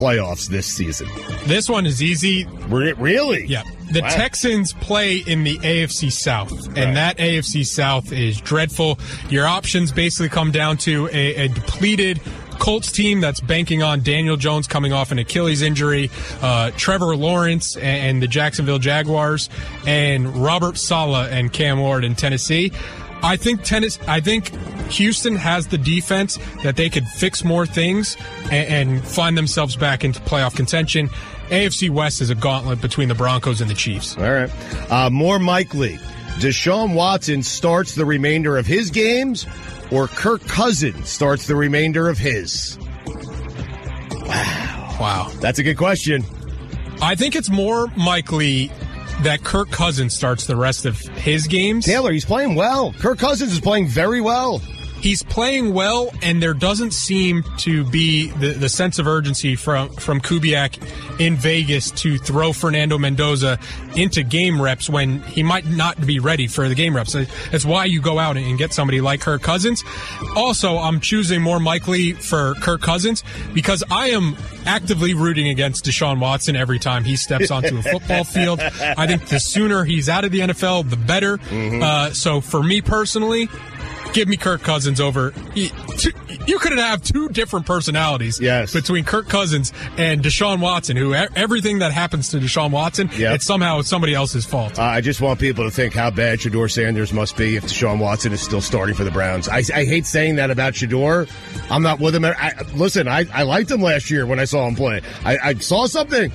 playoffs this season? This one is easy. Really? Yeah. The Texans play in the AFC South, and that AFC South is dreadful. Your options basically come down to a depleted Colts team that's banking on Daniel Jones coming off an Achilles injury, Trevor Lawrence and the Jacksonville Jaguars, and Robert Saleh and Cam Ward in Tennessee. I think Houston has the defense that they could fix more things and find themselves back into playoff contention. AFC West is a gauntlet between the Broncos and the Chiefs. All right. More likely, Deshaun Watson starts the remainder of his games, or Kirk Cousins starts the remainder of his? Wow. That's a good question. I think it's more likely that Kirk Cousins starts the rest of his games. Taylor, he's playing well. Kirk Cousins is playing very well. He's playing well, and there doesn't seem to be the sense of urgency from Kubiak in Vegas to throw Fernando Mendoza into game reps when he might not be ready for the game reps. That's why you go out and get somebody like Kirk Cousins. Also, I'm choosing more likely for Kirk Cousins because I am actively rooting against Deshaun Watson every time he steps onto a football field. I think the sooner he's out of the NFL, the better. So for me personally, give me Kirk Cousins over. You couldn't have two different personalities between Kirk Cousins and Deshaun Watson, who everything that happens to Deshaun Watson, it's somehow somebody else's fault. I just want people to think how bad Shedeur Sanders must be if Deshaun Watson is still starting for the Browns. I hate saying that about Shedeur. I'm not with him. Listen, I liked him last year when I saw him play. I saw something.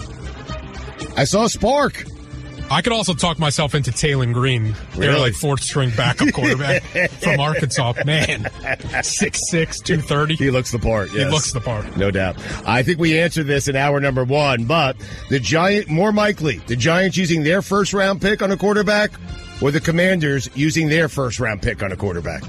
I saw a spark. I could also talk myself into Taylon Green. They're like fourth-string backup quarterback from Arkansas. Man, 6'6", 230. He looks the part, yes. He looks the part. No doubt. I think we answered this in hour number one, but more likely, the Giants using their first-round pick on a quarterback or the Commanders using their first-round pick on a quarterback?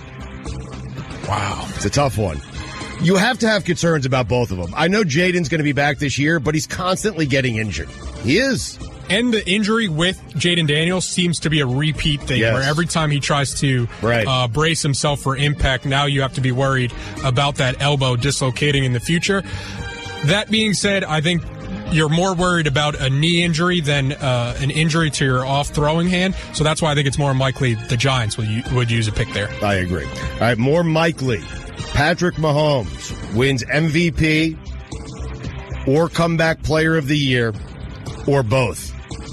Wow. It's a tough one. You have to have concerns about both of them. I know Jaden's going to be back this year, but he's constantly getting injured. He is. And the injury with Jaden Daniels seems to be a repeat thing where every time he tries to brace himself for impact, now you have to be worried about that elbow dislocating in the future. That being said, I think you're more worried about a knee injury than an injury to your off-throwing hand. So that's why I think it's more likely the Giants would use a pick there. I agree. All right, more likely, Patrick Mahomes wins MVP or comeback player of the year or both.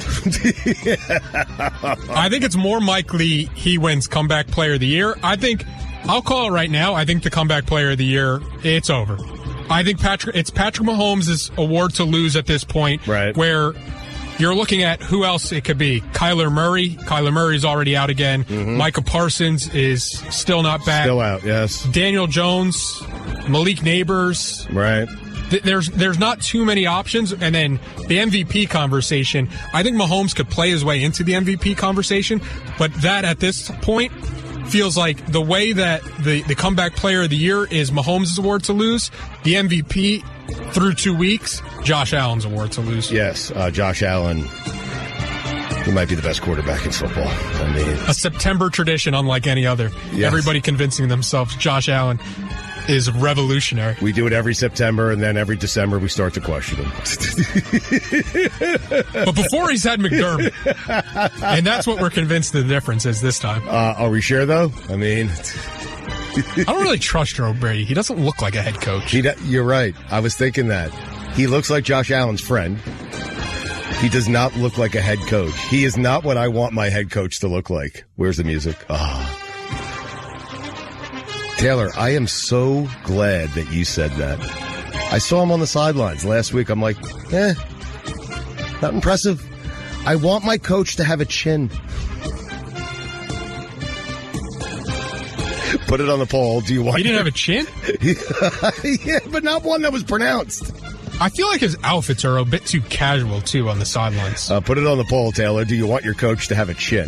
I think it's more likely he wins comeback player of the year. I'll call it right now. I think the comeback player of the year, it's over. I think it's Patrick Mahomes' award to lose at this point, where you're looking at who else it could be. Kyler Murray. Kyler Murray's already out again. Micah Parsons is still not back. Still out, yes. Daniel Jones, Malik Neighbors. Right. There's not too many options. And then the MVP conversation, I think Mahomes could play his way into the MVP conversation, but that at this point feels like the way that the comeback player of the year is Mahomes' award to lose, the MVP through 2 weeks, Josh Allen's award to lose. Yes, Josh Allen. He might be the best quarterback in football. I mean, a September tradition unlike any other. Yes. Everybody convincing themselves Josh Allen is revolutionary. We do it every September, and then every December we start to question him. But before he's had McDermott. And that's what we're convinced the difference is this time. Are we sure, though? I mean, I don't really trust Joe Brady. He doesn't look like a head coach. You're right. I was thinking that. He looks like Josh Allen's friend. He does not look like a head coach. He is not what I want my head coach to look like. Where's the music? Taylor, I am so glad that you said that. I saw him on the sidelines last week. I'm like, not impressive. I want my coach to have a chin. Put it on the poll. Do you want? He didn't have a chin? Yeah, but not one that was pronounced. I feel like his outfits are a bit too casual, too, on the sidelines. Put it on the poll, Taylor. Do you want your coach to have a chin?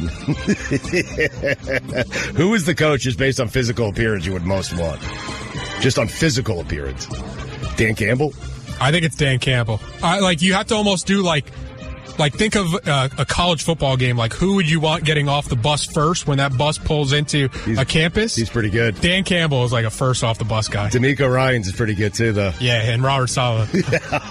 Who is the coach just based on physical appearance you would most want? Just on physical appearance. Dan Campbell? I think it's Dan Campbell. You have to almost do, Like, think of a college football game. Like, who would you want getting off the bus first when that bus pulls into a campus? He's pretty good. Dan Campbell is like a first off the bus guy. D'Amico Ryans is pretty good too, though. Yeah, and Robert Saleh. Yeah.